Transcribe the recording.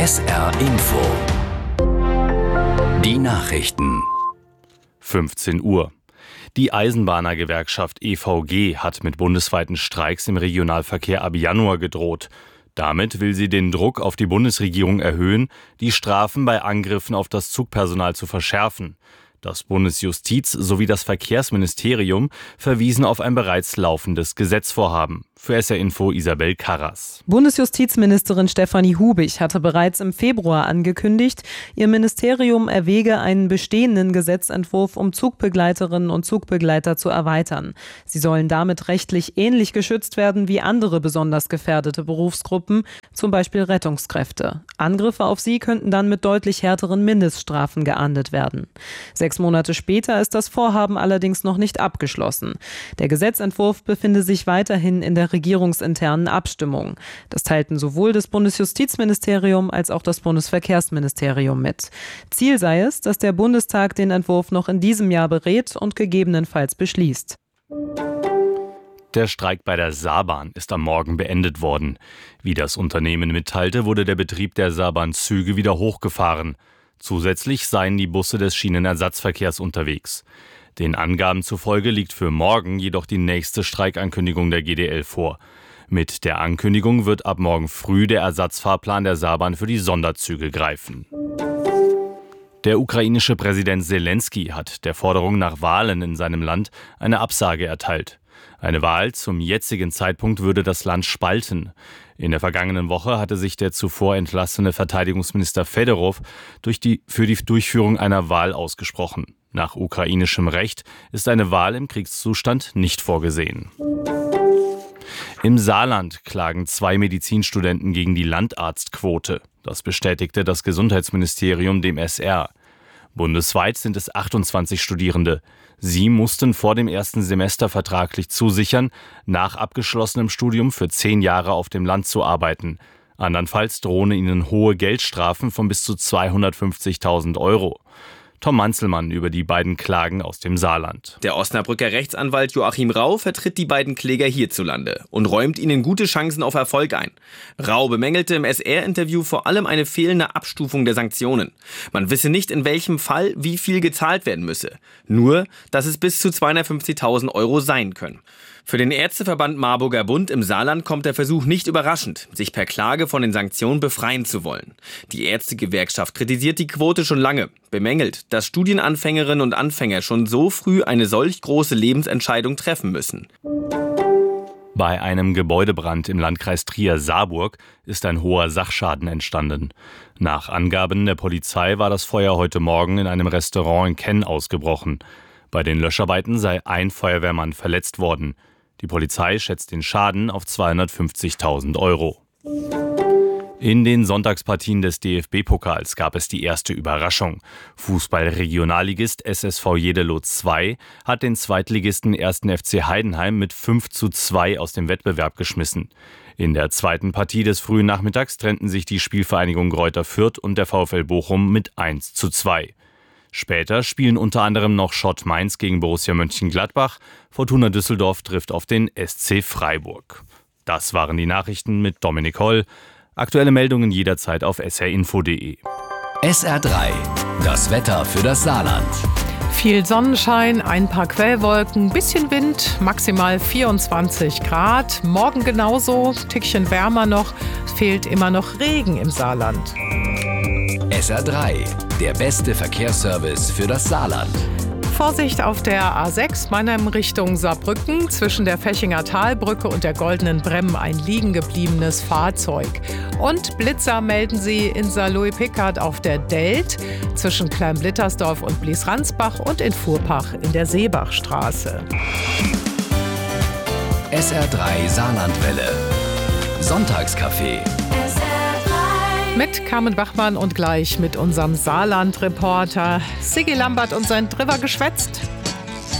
SR Info. Die Nachrichten. 15 Uhr. Die Eisenbahnergewerkschaft EVG hat mit bundesweiten Streiks im Regionalverkehr ab Januar gedroht. Damit will sie den Druck auf die Bundesregierung erhöhen, die Strafen bei Angriffen auf das Zugpersonal zu verschärfen. Das Bundesjustiz- sowie das Verkehrsministerium verwiesen auf ein bereits laufendes Gesetzvorhaben. Für SR Info Isabel Karras. Bundesjustizministerin Stefanie Hubig hatte bereits im Februar angekündigt, ihr Ministerium erwäge einen bestehenden Gesetzentwurf, um Zugbegleiterinnen und Zugbegleiter zu erweitern. Sie sollen damit rechtlich ähnlich geschützt werden wie andere besonders gefährdete Berufsgruppen, zum Beispiel Rettungskräfte. Angriffe auf sie könnten dann mit deutlich härteren Mindeststrafen geahndet werden. 6 Monate später ist das Vorhaben allerdings noch nicht abgeschlossen. Der Gesetzentwurf befinde sich weiterhin in der regierungsinternen Abstimmung. Das teilten sowohl das Bundesjustizministerium als auch das Bundesverkehrsministerium mit. Ziel sei es, dass der Bundestag den Entwurf noch in diesem Jahr berät und gegebenenfalls beschließt. Der Streik bei der Saarbahn ist am Morgen beendet worden. Wie das Unternehmen mitteilte, wurde der Betrieb der Saarbahn-Züge wieder hochgefahren. Zusätzlich seien die Busse des Schienenersatzverkehrs unterwegs. Den Angaben zufolge liegt für morgen jedoch die nächste Streikankündigung der GDL vor. Mit der Ankündigung wird ab morgen früh der Ersatzfahrplan der Saarbahn für die Sonderzüge greifen. Der ukrainische Präsident Selensky hat der Forderung nach Wahlen in seinem Land eine Absage erteilt. Eine Wahl zum jetzigen Zeitpunkt würde das Land spalten. In der vergangenen Woche hatte sich der zuvor entlassene Verteidigungsminister Fedorov für die Durchführung einer Wahl ausgesprochen. Nach ukrainischem Recht ist eine Wahl im Kriegszustand nicht vorgesehen. Im Saarland klagen 2 Medizinstudenten gegen die Landarztquote. Das bestätigte das Gesundheitsministerium dem SR. Bundesweit sind es 28 Studierende. Sie mussten vor dem ersten Semester vertraglich zusichern, nach abgeschlossenem Studium für 10 Jahre auf dem Land zu arbeiten. Andernfalls drohen ihnen hohe Geldstrafen von bis zu 250.000 Euro. Tom Manzelmann über die beiden Klagen aus dem Saarland. Der Osnabrücker Rechtsanwalt Joachim Rau vertritt die beiden Kläger hierzulande und räumt ihnen gute Chancen auf Erfolg ein. Rau bemängelte im SR-Interview vor allem eine fehlende Abstufung der Sanktionen. Man wisse nicht, in welchem Fall wie viel gezahlt werden müsse. Nur, dass es bis zu 250.000 Euro sein können. Für den Ärzteverband Marburger Bund im Saarland kommt der Versuch nicht überraschend, sich per Klage von den Sanktionen befreien zu wollen. Die Ärztegewerkschaft kritisiert die Quote schon lange, bemängelt, dass Studienanfängerinnen und Anfänger schon so früh eine solch große Lebensentscheidung treffen müssen. Bei einem Gebäudebrand im Landkreis Trier-Saarburg ist ein hoher Sachschaden entstanden. Nach Angaben der Polizei war das Feuer heute Morgen in einem Restaurant in Kenn ausgebrochen. Bei den Löscharbeiten sei ein Feuerwehrmann verletzt worden. Die Polizei schätzt den Schaden auf 250.000 Euro. In den Sonntagspartien des DFB-Pokals gab es die erste Überraschung. Fußball-Regionalligist SSV Jeddelo 2 hat den Zweitligisten 1. FC Heidenheim mit 5:2 aus dem Wettbewerb geschmissen. In der zweiten Partie des frühen Nachmittags trennten sich die Spielvereinigung Greuther Fürth und der VfL Bochum mit 1:2. Später spielen unter anderem noch Schott Mainz gegen Borussia Mönchengladbach. Fortuna Düsseldorf trifft auf den SC Freiburg. Das waren die Nachrichten mit Dominik Holl. Aktuelle Meldungen jederzeit auf srinfo.de. SR3, das Wetter für das Saarland. Viel Sonnenschein, ein paar Quellwolken, bisschen Wind, maximal 24 Grad. Morgen genauso, Tickchen wärmer noch. Es fehlt immer noch Regen im Saarland. SR3, der beste Verkehrsservice für das Saarland. Vorsicht auf der A6 Mannheim Richtung Saarbrücken. Zwischen der Fechinger Talbrücke und der Goldenen Bremm ein liegen gebliebenes Fahrzeug. Und Blitzer melden sie in Saarlouis-Pickard auf der Delt, zwischen Kleinblittersdorf und Blies-Ransbach und in Fuhrpach in der Seebachstraße. SR3 Saarlandwelle. Sonntagscafé. Mit Carmen Bachmann und gleich mit unserem Saarland-Reporter Sigi Lambert und sein Drüber geschwätzt.